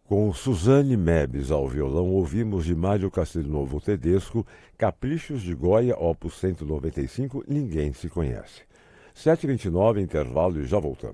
Com Suzane Mebes ao violão, ouvimos de Mário Castelnuovo Tedesco, Caprichos de Goya, opus 195, Ninguém se Conhece. 7h29, intervalo e já voltamos.